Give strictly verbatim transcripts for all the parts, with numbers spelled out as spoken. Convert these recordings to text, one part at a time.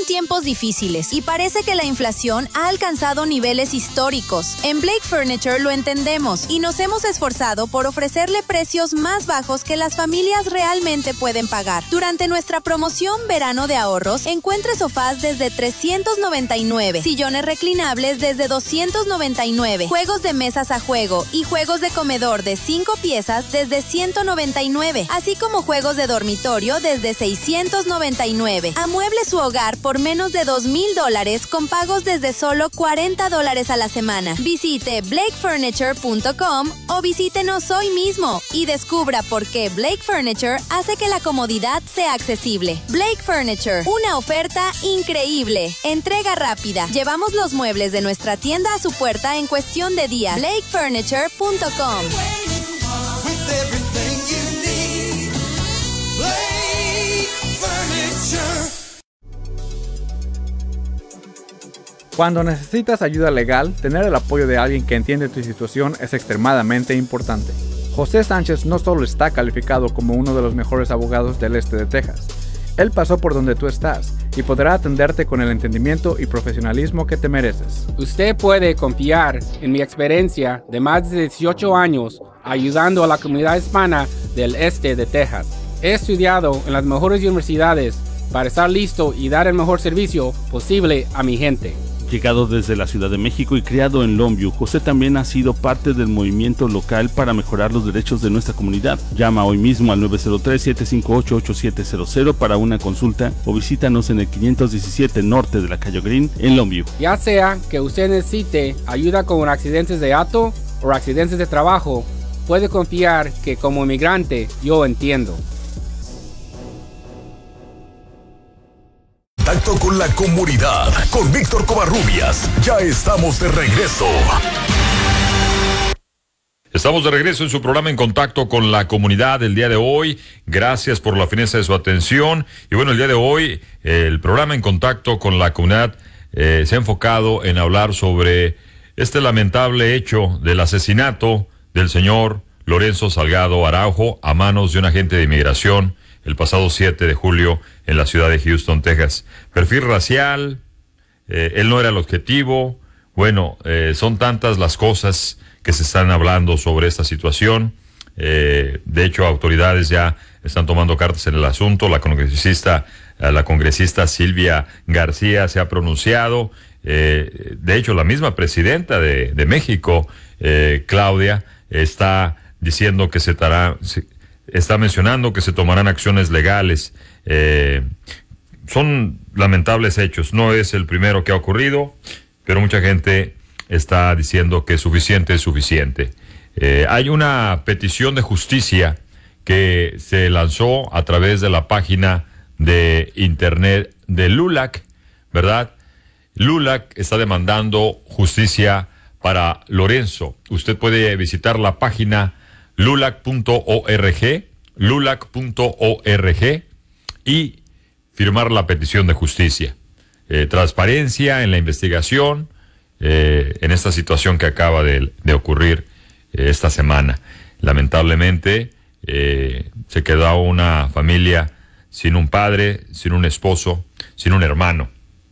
son tiempos difíciles y parece que la inflación ha alcanzado niveles históricos. En Blake Furniture lo entendemos y nos hemos esforzado por ofrecerle precios más bajos que las familias realmente pueden pagar. Durante nuestra promoción Verano de Ahorros, encuentre sofás desde trescientos noventa y nueve, sillones reclinables desde doscientos noventa y nueve, juegos de mesas a juego y juegos de comedor de cinco piezas desde ciento noventa y nueve, así como juegos de dormitorio desde seiscientos noventa y nueve. Amueble su hogar por menos de dos mil dólares con pagos desde solo cuarenta dólares a la semana. Visite blake furniture punto com o visítenos hoy mismo y descubra por qué Blake Furniture hace que la comodidad sea accesible. Blake Furniture, una oferta increíble. Entrega rápida. Llevamos los muebles de nuestra tienda a su puerta en cuestión de días. blake furniture punto com. Cuando necesitas ayuda legal, tener el apoyo de alguien que entiende tu situación es extremadamente importante. José Sánchez no solo está calificado como uno de los mejores abogados del este de Texas, él pasó por donde tú estás y podrá atenderte con el entendimiento y profesionalismo que te mereces. Usted puede confiar en mi experiencia de más de dieciocho años ayudando a la comunidad hispana del este de Texas. He estudiado en las mejores universidades para estar listo y dar el mejor servicio posible a mi gente. Llegado desde la Ciudad de México y criado en Longview, José también ha sido parte del movimiento local para mejorar los derechos de nuestra comunidad. Llama hoy mismo al nueve cero tres, siete cinco ocho, ocho siete cero cero para una consulta o visítanos en el quinientos diecisiete norte de la calle Green en Longview. Ya sea que usted necesite ayuda con accidentes de auto o accidentes de trabajo, puede confiar que como inmigrante yo entiendo. Contacto con la comunidad, con Víctor Covarrubias. Ya estamos de regreso. Estamos de regreso en su programa En Contacto con la Comunidad el día de hoy. Gracias por la fineza de su atención. Y bueno, el día de hoy el programa En Contacto con la Comunidad eh, se ha enfocado en hablar sobre este lamentable hecho del asesinato del señor Lorenzo Salgado Araujo a manos de un agente de inmigración el pasado siete de julio en la ciudad de Houston, Texas. Perfil racial, eh, él no era el objetivo. Bueno, eh, son tantas las cosas que se están hablando sobre esta situación. Eh, de hecho, autoridades ya están tomando cartas en el asunto. La congresista, la congresista Silvia García se ha pronunciado. Eh, de hecho, la misma presidenta de, de México, eh, Claudia, está diciendo que se estará... está mencionando que se tomarán acciones legales. Eh, son lamentables hechos. No es el primero que ha ocurrido, pero mucha gente está diciendo que suficiente es suficiente. Eh, hay una petición de justicia que se lanzó a través de la página de internet de LULAC, ¿verdad? LULAC está demandando justicia para Lorenzo. Usted puede visitar la página lulac punto org, lulac punto org y firmar la petición de justicia. Eh, transparencia en la investigación, eh, en esta situación que acaba de, de ocurrir eh, esta semana. Lamentablemente, eh, se quedó una familia sin un padre, sin un esposo, sin un hermano,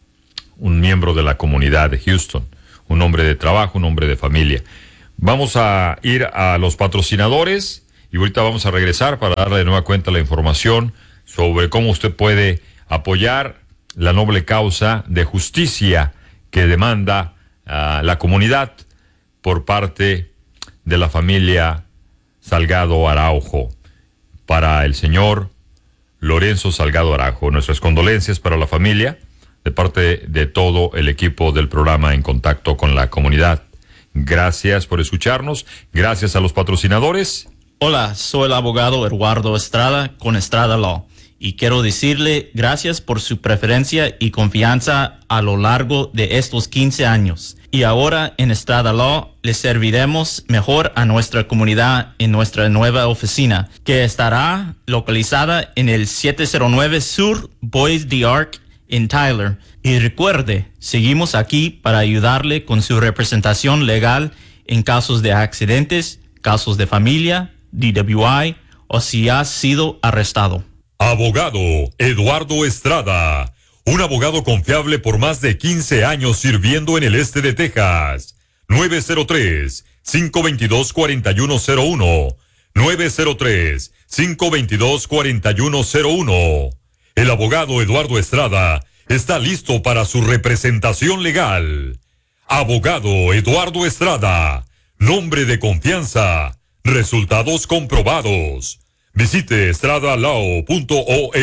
un miembro de la comunidad de Houston, un hombre de trabajo, un hombre de familia. Vamos a ir a los patrocinadores y ahorita vamos a regresar para darle de nueva cuenta la información sobre cómo usted puede apoyar la noble causa de justicia que demanda uh, la comunidad por parte de la familia Salgado Araujo para el señor Lorenzo Salgado Araujo. Nuestras condolencias para la familia de parte de todo el equipo del programa En Contacto con la Comunidad. Gracias por escucharnos. Gracias a los patrocinadores. Hola, soy el abogado Eduardo Estrada con Estrada Law y quiero decirle gracias por su preferencia y confianza a lo largo de estos quince años. Y ahora en Estrada Law le serviremos mejor a nuestra comunidad en nuestra nueva oficina, que estará localizada en el siete cero nueve Sur Bois d'Arc en Tyler. Y recuerde, seguimos aquí para ayudarle con su representación legal en casos de accidentes, casos de familia, D W I o si ha sido arrestado. Abogado Eduardo Estrada, un abogado confiable por más de quince años sirviendo en el este de Texas. nueve cero tres, cinco dos dos, cuatro uno cero uno. nueve cero tres, cinco dos dos, cuatro uno cero uno. El abogado Eduardo Estrada está listo para su representación legal. Abogado Eduardo Estrada, nombre de confianza, resultados comprobados. Visite estradalaw punto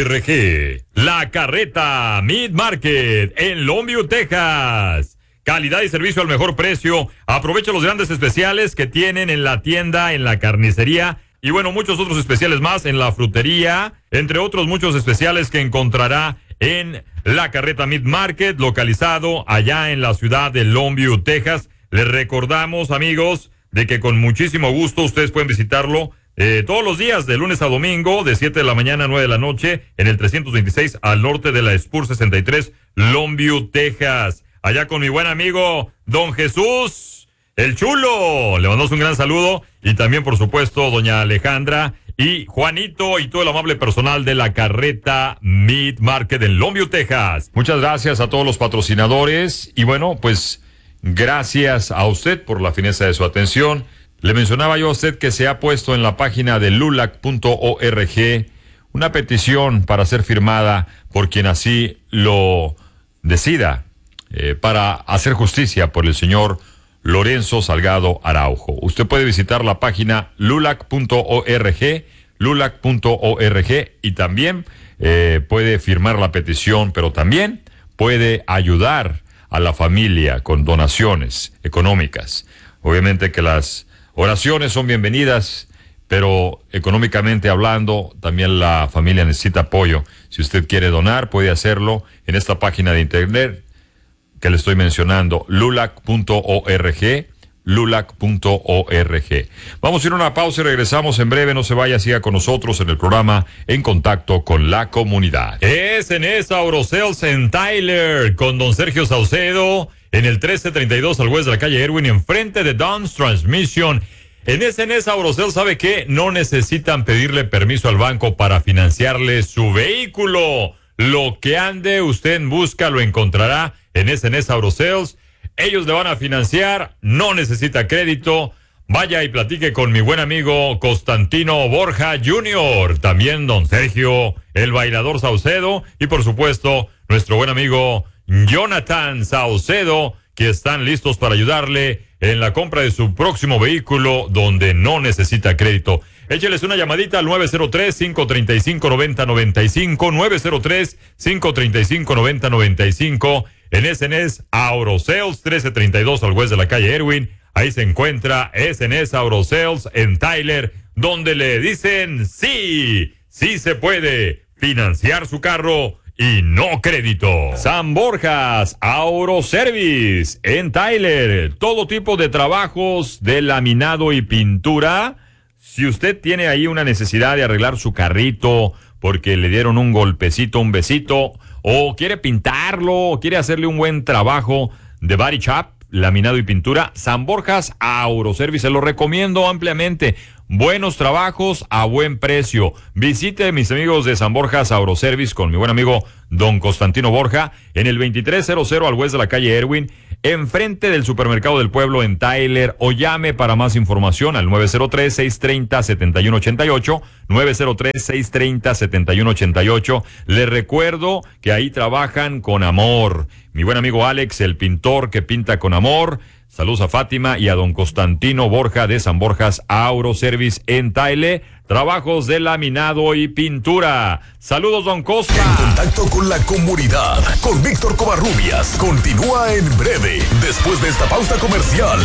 org. La Carreta Meat Market en Longview, Texas. Calidad y servicio al mejor precio. Aprovecha los grandes especiales que tienen en la tienda, en la carnicería y bueno, muchos otros especiales más en la frutería, entre otros muchos especiales que encontrará en La Carreta Meat Market, localizado allá en la ciudad de Longview, Texas. Les recordamos, amigos, de que con muchísimo gusto ustedes pueden visitarlo eh, todos los días, de lunes a domingo, de siete de la mañana a nueve de la noche, en el trescientos veintiséis al norte de la Spur sesenta y tres, Longview, Texas. Allá con mi buen amigo Don Jesús, el Chulo. Le mandamos un gran saludo. Y también, por supuesto, doña Alejandra y Juanito y todo el amable personal de La Carreta Meat Market en Longview, Texas. Muchas gracias a todos los patrocinadores. Y bueno, pues gracias a usted por la fineza de su atención. Le mencionaba yo a usted que se ha puesto en la página de lulac punto org una petición para ser firmada por quien así lo decida, eh, para hacer justicia por el señor Lorenzo Salgado Araujo. Usted puede visitar la página lulac punto org, lulac punto org, y también eh, puede firmar la petición, pero también puede ayudar a la familia con donaciones económicas. Obviamente que las oraciones son bienvenidas, pero económicamente hablando, también la familia necesita apoyo. Si usted quiere donar, puede hacerlo en esta página de internet que le estoy mencionando, lulac punto org, lulac punto org. Vamos a ir a una pausa y regresamos en breve. No se vaya, siga con nosotros en el programa En Contacto con la Comunidad. Es en esa Aurosales en Tyler, con don Sergio Saucedo, en el trece treinta y dos al oeste de la calle Erwin, enfrente de Don's Transmission. En S N S Aurosales, ¿sabe qué? No necesitan pedirle permiso al banco para financiarle su vehículo. Lo que ande usted en busca lo encontrará en S N S Aurosales. Ellos le van a financiar, no necesita crédito. Vaya y platique con mi buen amigo Constantino Borja junior También don Sergio, el bailador Saucedo. Y por supuesto, nuestro buen amigo Jonathan Saucedo, que están listos para ayudarle en la compra de su próximo vehículo donde no necesita crédito. Écheles una llamadita al nueve cero tres, cinco tres cinco, nueve cero nueve cinco, nueve cero tres, cinco tres cinco, nueve cero nueve cinco. En S N S Aurosales, trece treinta y dos al oeste de la calle Erwin. Ahí se encuentra S N S Aurosales en Tyler, donde le dicen sí, sí se puede financiar su carro y no crédito. San Borjas Autoservice en Tyler, todo tipo de trabajos de laminado y pintura. Si usted tiene ahí una necesidad de arreglar su carrito porque le dieron un golpecito, un besito, o quiere pintarlo, o quiere hacerle un buen trabajo de body shop, laminado y pintura, San Borjas Autoservice, se lo recomiendo ampliamente. Buenos trabajos a buen precio. Visite, mis amigos de San Borjas Autoservice, con mi buen amigo don Constantino Borja, en el veintitrés cero cero al oeste de la calle Erwin, enfrente del supermercado del pueblo en Tyler, o llame para más información al nueve cero tres, seis tres cero, siete uno ocho ocho, nueve cero tres, seis tres cero, siete uno ocho ocho. Les recuerdo que ahí trabajan con amor. Mi buen amigo Alex, el pintor que pinta con amor. Saludos a Fátima y a don Constantino Borja de San Borjas Autoservice en Tyler. Trabajos de laminado y pintura. Saludos, don Costa. En Contacto con la Comunidad, con Víctor Covarrubias. Continúa en breve, después de esta pausa comercial.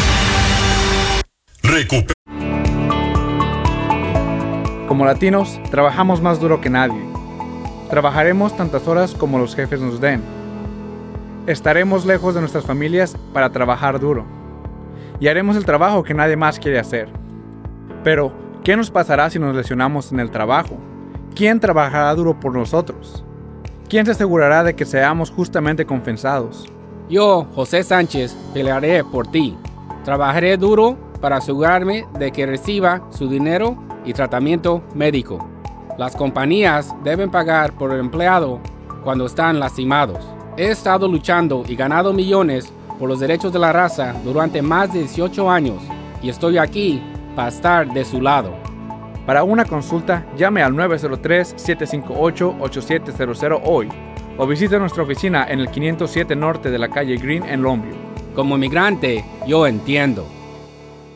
Recupera. Como latinos, trabajamos más duro que nadie. Trabajaremos tantas horas como los jefes nos den. Estaremos lejos de nuestras familias para trabajar duro. Y haremos el trabajo que nadie más quiere hacer. Pero, ¿qué nos pasará si nos lesionamos en el trabajo? ¿Quién trabajará duro por nosotros? ¿Quién se asegurará de que seamos justamente compensados? Yo, José Sánchez, pelearé por ti. Trabajaré duro para asegurarme de que reciba su dinero y tratamiento médico. Las compañías deben pagar por el empleado cuando están lastimados. He estado luchando y ganado millones por los derechos de la raza durante más de dieciocho años y estoy aquí para estar de su lado. Para una consulta, llame al nueve cero tres, siete cinco ocho, ocho siete cero cero hoy o visite nuestra oficina en el quinientos siete Norte de la calle Green en Longview. Como inmigrante, yo entiendo.